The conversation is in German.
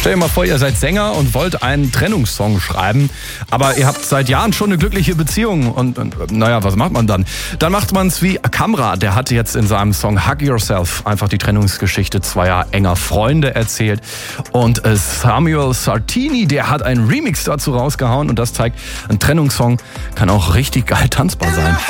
Stell dir mal vor, ihr seid Sänger und wollt einen Trennungssong schreiben, aber ihr habt seit Jahren schon eine glückliche Beziehung und naja, was macht man dann? Dann macht man es wie Camra, der hat jetzt in seinem Song Hug Yourself einfach die Trennungsgeschichte zweier enger Freunde erzählt und Samuel Sartini, der hat einen Remix dazu rausgehauen und das zeigt, ein Trennungssong kann auch richtig geil tanzbar sein.